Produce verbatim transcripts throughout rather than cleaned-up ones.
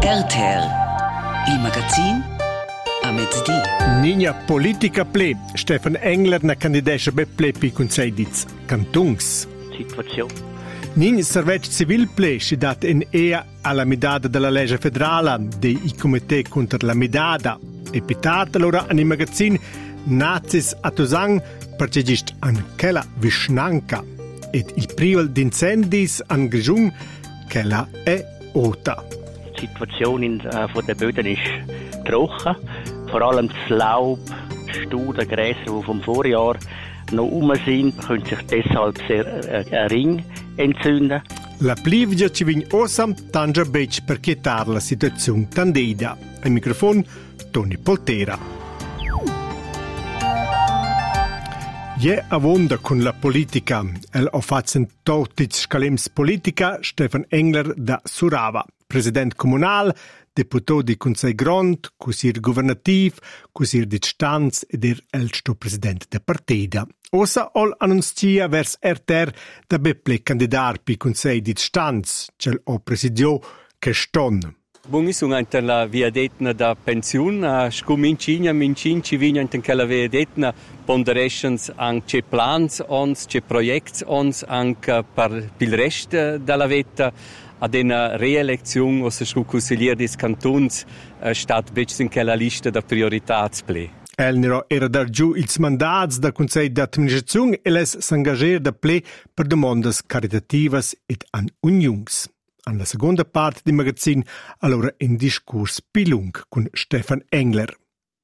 R T R, il magazin a mezzodì. Nina politica ple, Stefan Engler na candidescha be ple pi Consei dits Cantuns. Situazione. Nin servetg civil ple scidat in ea alla medada della legge federale dei i comité contro la medada e pitata allora in magazin nazis a Tosang perché gist an quella visnanca ed il privel d'incendis an Grischun quella è ota. Die Situation in, äh, von den Böden ist trocken. Vor allem das Laub, Stauden, Gräser, die vom Vorjahr noch rum sind, können sich deshalb sehr äh, gering entzünden. La plivia ci vin osam tangia bec per chietar la situazione tandida. Al microfono Toni Poltera. Je avonda con la politica. El ho fatto totic scalems politica Stefan Engler da Surava, president comunal, deputato di Consei Grond, cosir governativ, cosir di stanz ed er el sto president de partida. Osa ol annunzia vers R T R da beple candidar pi Consei di stanz, cel o presidio che ston. Bungi sunt ante la via detna da pensiun, a scu mincina, mincinci vigna ante la via detna, ponderescens anche plans ons, ce projects ons anche per il rest della vita, ad una reelezione o se scu consigliere dis cantuns stat bec in quella lista da prioritats-ple. El era dar giù ils mandats da Consei d'Administrazione e les s'engager da ple per demandas caritativas et an unions. An la seconda parte di magazin, allora in discurs pilung con Stefan Engler.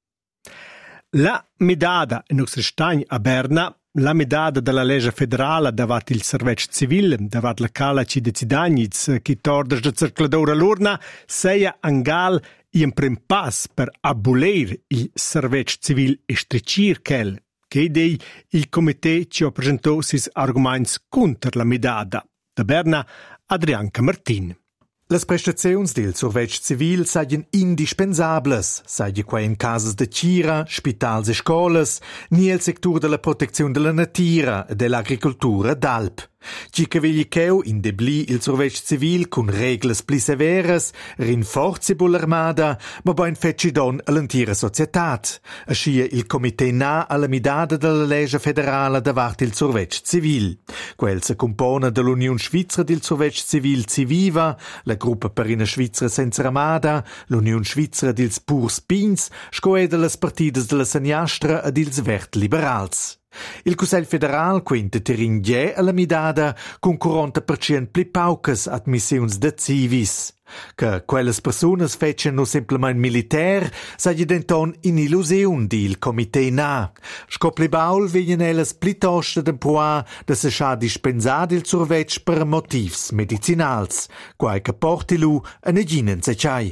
La medada in nostra stagn a Berna, la medada della legge federale davat il servetg civil, davat la cala ci decidagniz, chi tordes da circladora l'urna, seia angal i un prim pass per abolir il servetg civil e stricir quel, che dei il comité ci ha presentato sis arguments contro la medada. Da Berna, Adrianca Martin. Las prestaziuns del survetg civil seien indispensables, seie quai in casas de cira, spitals e scolas, ni el sector della protezione della natura e dell'agricoltura d'Alp. Ci che vegli cheu indebli il survetg civil con reglas pli severas, rinforzi bull'armada, ma bain fecci don all'intera societat. Ascia il comité na alla midada della legge federale davart il survetg civil. Quel se compone dell'Union Svizra del survetg civil Civiva, la gruppa per una Svizra senza armada, l'Union Svizra dils Purs Pins, scoe delle partidas della Saniastra ed ils Vert Liberals. Il Cussegl federal quenta terin gie alla midada con quaranta per cento pli paucas admissiuns de civis. Che quelles personas fecen no semplament militaire, sagli denton in illusiun di il comité na. Scopli baul vegnan ellas pli tosta d'empoa de se scha dispensad il survetg per motivs medicinals, quai che portilu a neginen se chai.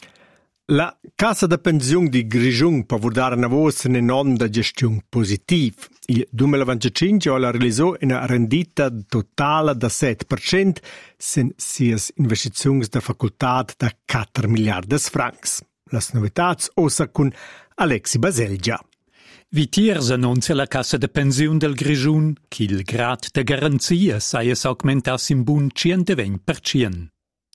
La Cassa de Pensiun di Grischun può dare una voce in non da gestione positiva. Il duemilaventicinque ha realizzato una rendita totale da sette per cento, sen sias investizioni da facoltà da quattro miliardi di francs. Las novità ossa con Alexi Baselgia. Vitiers annuncia la Cassa de Pensiun del Grischun che il grad de garanzia saia augmentas in bun centoventi per cento.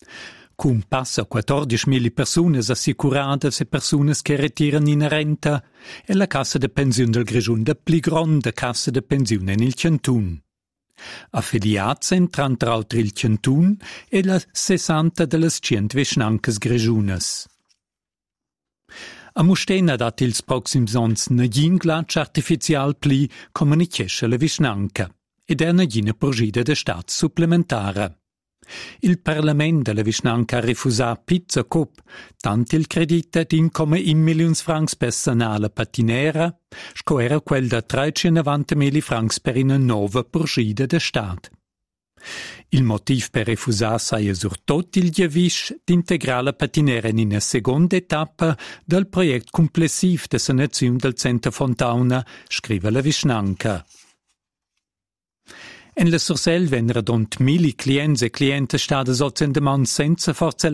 Cum passa quattordicimila persone assicurate e persone che ritirano in renta, e la Cassa de Pensiun del Grischun la più grande Cassa de Pensiun in il Cantun. Affiliati entran tra altri il Cantun e la sessanta delle cento visnancas Grischunas. A Mustena dat ils proxims ons negin glatsch artificial pli comunicesce la visnanca, ed è negina porgida de stat supplementara. Il Parlamento della Visnanca ha refusato pizza cop, tanto il credito di un virgola uno milioni francs personale patinera, sco era quel da trecentonovanta francs per una nuova porgida de stat. Il motiv per refusare saia surtot il giavisch d'integrare la patinera in una seconda etapa del progetto complessivo de sanazione del Centro Fontauna, scrive la Visnanca. En la Sursel vennera dont mili clients e clientes stada soziendemant senza forza